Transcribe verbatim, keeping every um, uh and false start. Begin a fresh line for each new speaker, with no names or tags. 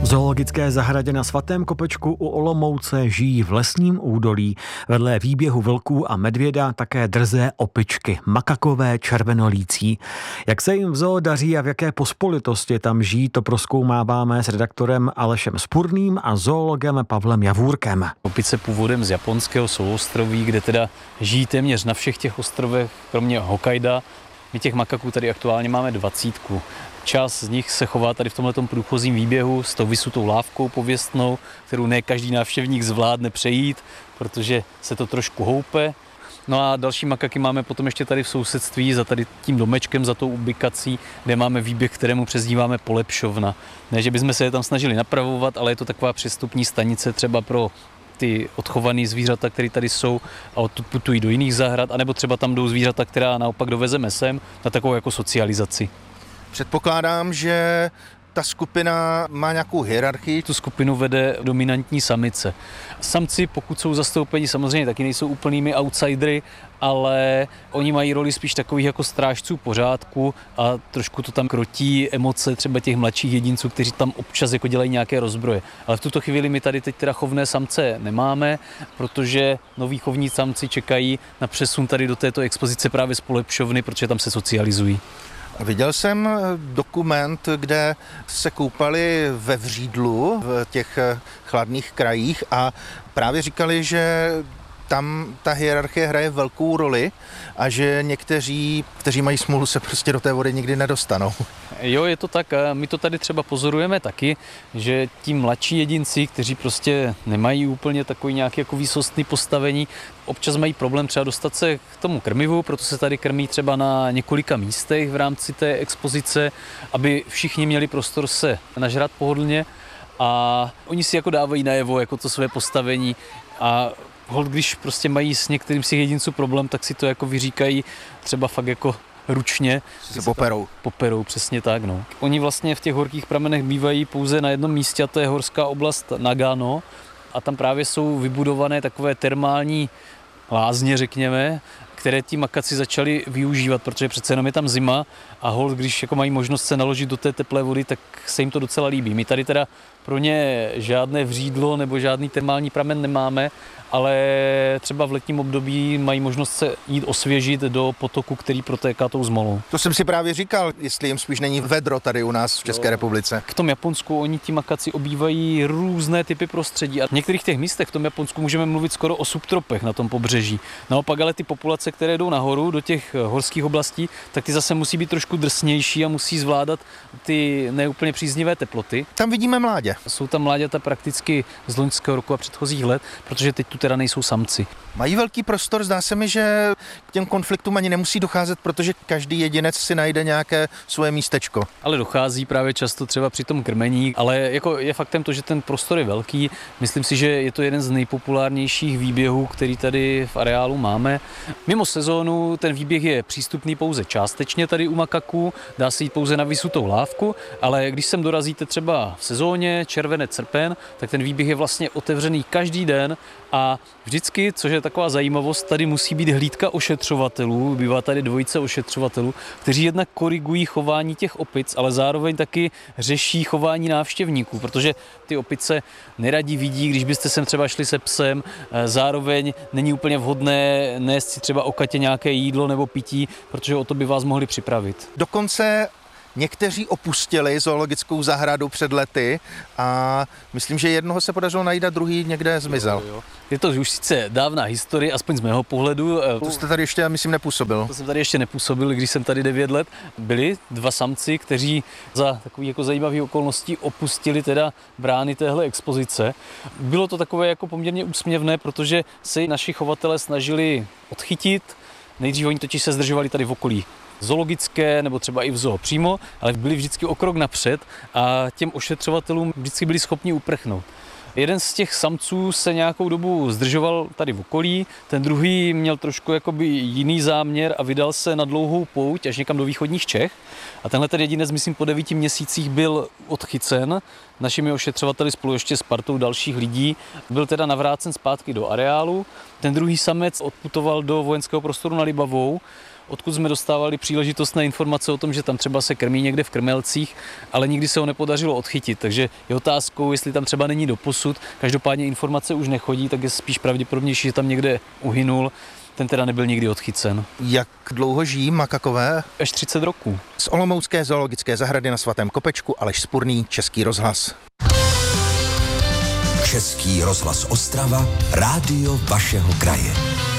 V zoologické zahradě na Svatém Kopečku u Olomouce žijí v lesním údolí. Vedle výběhu vlků a medvěda také drzé opičky, makakové červenolící. Jak se jim v zoo daří a v jaké pospolitosti tam žijí, to prozkoumáváme s redaktorem Alešem Spurným a zoologem Pavlem Javůrkem.
Opice původem z japonského souostroví, kde teda žijí téměř na všech těch ostrovech, kromě Hokkaida. My těch makaků tady aktuálně máme dvacítku. Část z nich se chová tady v tomhletom průchozím výběhu s tou vysutou lávkou pověstnou, kterou ne každý návštěvník zvládne přejít, protože se to trošku houpe. No a další makaky máme potom ještě tady v sousedství, za tady tím domečkem, za tou ubikací, kde máme výběh, kterému přezdíváme Polepšovna. Ne, že bychom se je tam snažili napravovat, ale je to taková přestupní stanice třeba pro ty odchované zvířata, které tady jsou a odtud putují do jiných zahrad, anebo třeba tam jdou zvířata, která naopak dovezeme sem na takovou jako socializaci.
Předpokládám, že ta skupina má nějakou hierarchii.
Tu skupinu vede dominantní samice. Samci, pokud jsou zastoupeni, samozřejmě taky nejsou úplnými outsidery, ale oni mají roli spíš takových jako strážců pořádku a trošku to tam krotí emoce třeba těch mladších jedinců, kteří tam občas jako dělají nějaké rozbroje. Ale v tuto chvíli my tady teď teda chovné samce nemáme, protože noví chovní samci čekají na přesun tady do této expozice právě z Polepšovny, protože tam se socializují.
Viděl jsem dokument, kde se koupali ve Vřídlu v těch chladných krajích a právě říkali, že tam ta hierarchie hraje velkou roli a že někteří, kteří mají smůlu, se prostě do té vody nikdy nedostanou.
Jo, je to tak. A my to tady třeba pozorujeme taky, že ti mladší jedinci, kteří prostě nemají úplně takový nějaký jako výsostný postavení, občas mají problém třeba dostat se k tomu krmivu, proto se tady krmí třeba na několika místech v rámci té expozice, aby všichni měli prostor se nažrat pohodlně a oni si jako dávají najevo jako to své postavení a holt, když prostě mají s některým z těch jedinců problém, tak si to jako vyříkají třeba fakt jako ručně.
Se poperou.
Poperou, přesně tak, no. Oni vlastně v těch horkých pramenech bývají pouze na jednom místě, a to je horská oblast Nagano a tam právě jsou vybudované takové termální lázně, řekněme, které ti makaci začali využívat, protože přece jenom je tam zima a holt, když jako mají možnost se naložit do té teplé vody, tak se jim to docela líbí. My tady teda pro ně žádné vřídlo nebo žádný termální pramen nemáme, ale třeba v letním období mají možnost se jít osvěžit do potoku, který protéká tou zmolou.
To jsem si právě říkal, jestli jim spíš není vedro tady u nás v České republice.
V tom Japonsku oni ti makaci obývají různé typy prostředí a v některých těch místech v tom Japonsku můžeme mluvit skoro o subtropech na tom pobřeží. Naopak ale ty populace, které jdou nahoru do těch horských oblastí, tak ty zase musí být trošku drsnější a musí zvládat ty neúplně příznivé teploty.
Tam vidíme mládě.
Jsou tam mláďata prakticky z loňského roku a předchozích let, protože teď tu teda nejsou samci.
Mají velký prostor, zdá se mi, že k těm konfliktům ani nemusí docházet, protože každý jedinec si najde nějaké svoje místečko.
Ale dochází právě často třeba při tom krmení, ale jako je faktem to, že ten prostor je velký. Myslím si, že je to jeden z nejpopulárnějších výběhů, který tady v areálu máme. Mimo sezónu ten výběh je přístupný pouze částečně tady u makaků, dá se jít pouze na vysutou lávku, ale když sem dorazíte třeba v sezóně, červenec, srpen, tak ten výběh je vlastně otevřený každý den a vždycky, což je taková zajímavost, tady musí být hlídka ošetřovatelů, bývá tady dvojice ošetřovatelů, kteří jednak korigují chování těch opic, ale zároveň taky řeší chování návštěvníků, protože ty opice neradi vidí, když byste sem třeba šli se psem, zároveň není úplně vhodné nést si třeba o katě nějaké jídlo nebo pití, protože o to by vás mohli připravit.
Dokonce někteří opustili zoologickou zahradu před lety a myslím, že jednoho se podařilo najít a druhý někde zmizel.
Jo, jo. Je to už sice dávná historie, aspoň z mého pohledu.
To jste tady ještě, myslím, nepůsobil.
To jsem tady ještě nepůsobil, když jsem tady devět let. Byli dva samci, kteří za takových jako zajímavých okolností opustili teda brány téhle expozice. Bylo to takové jako poměrně úsměvné, protože se naši chovatelé snažili odchytit. Nejdřív oni totiž se zdržovali tady v okolí zoologické nebo třeba i v zoo přímo, ale byli vždycky o krok napřed a těm ošetřovatelům vždycky byli schopni uprchnout. Jeden z těch samců se nějakou dobu zdržoval tady v okolí, ten druhý měl trošku jakoby jiný záměr a vydal se na dlouhou pouť až někam do východních Čech. A tenhle ten jedinec, myslím, po devíti měsících byl odchycen našimi ošetřovateli spolu ještě s partou dalších lidí. Byl teda navrácen zpátky do areálu. Ten druhý samec odputoval do vojenského prostoru na Libavou. odkud jsme dostávali příležitostné informace o tom, že tam třeba se krmí někde v Krmelcích, ale nikdy se ho nepodařilo odchytit. Takže je otázkou, jestli tam třeba není doposud. Každopádně informace už nechodí, tak je spíš pravděpodobnější, že tam někde uhynul. Ten teda nebyl nikdy odchycen.
Jak dlouho žijí makakové?
Až třicet roků.
Z Olomoucké zoologické zahrady na Svatém Kopečku Aleš Spurný, Český rozhlas.
Český rozhlas Ostrava, rádio vašeho kraje.